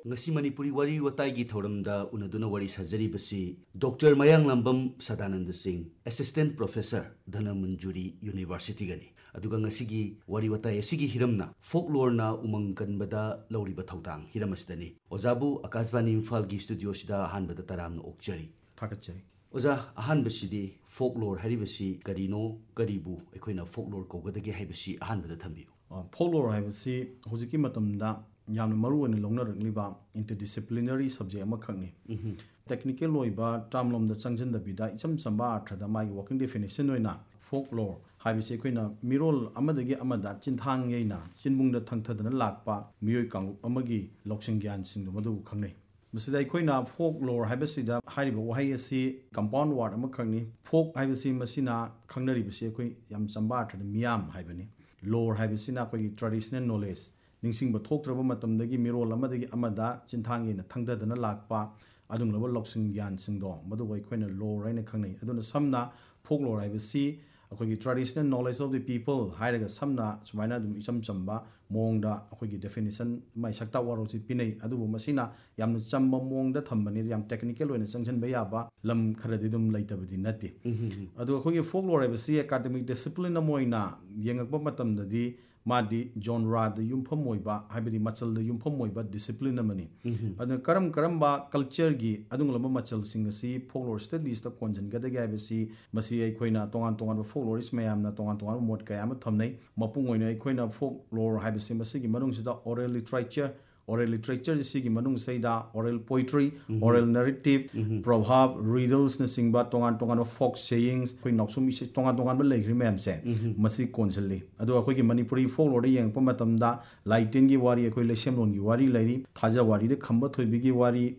ngasi Manipuri wari watai gi thoramda unaduna wari sajari basi Dr. Mayang Lambam Sadanand Singh, Assistant Professor Dhanamanjuri University gani. Aduga ngasi gi wari watai asigi hiramna folklore na umang kanbada lawriba thawdang hiramasdani. Ozabu Akashvani Imphal gi studio sida hanbada taramna okjari. Thakachari. Oza ahanbasidi folklore haribasi karino karibu ekoina folklore kogadagi haibasi ahanbada thambiyu. Folklore haibasi hojiki matamda yamna maru ani longna rakliba interdisciplinary subject ama khangni. Technical loiba tamlomda changjanda bida icham chamba athada mai working definition oina folklore haibasi ekoina mirol amadagi amada chinthang yeina chinbungda thangthadana lakpa miyoi kangu amagi loksing gyan singdu madu khangnei. Masida ekoina folklore haibasida hariba wahai asi compound word ama khangni folk haibasi masina khangnari basi ekoi yam chamba athada miyam haibani. Lore haibasina ekoi traditional knowledge ningsing ba thoktraba matamdagi mirol amadagi amada chinthang yeina thangdadana lakpa adunglaba loksing gyan singdo madu ekoina lore aina khangnei. Aduna samna folklore haibasi अखोगी traditional knowledge of the people हाइरगा समना सुमाइना दुम इचम Chamba मोंगदा अखोगी definition माइ सक्ता वारोची पिनै अदुबु मसिना यामना चंबा मोंगदा थंबनि याम technical ओइना संगसन बयाबा lump खरदि दुम लैतबदि नति अदु अखोगी folklore हाइबसि academic discipline अमोइना येंगकबा मतमददि Modi genre the युमफम मोइबा हाइबदि मचल the युमफम मोइबा discipline अमनि अदु करम culture गी अदुंगलम मचल सिंगसि folklore studies the कोंजन गदगे हाइबसि मसि अखोइना तोंगान फोकलोरिस्ट मयामना तोंगान mode कयाम थमनै मपुंग ओइना अखोइना फोकलोर हाइबसि मसिगी मनुंगसिदा ओरल लिटरेचर सिगी मनुंग सैदा ओरल पोइट्री ओरल नरेटिव प्रभाव रिडल्स न सिंगबा तोंगान फोक सेयिंग्स अखोइ नौसुम इसे तोंगान लेग्रि मैमसे मसि कोंजलि अदु अखोइगी मणिपुरी फोकलोर दे यंगप मतमदा लाइटेन गी वारी अखोइ लेसेमलोन गी वारी लैरि थाजा वारी दे खंबा थोइबिगी वारी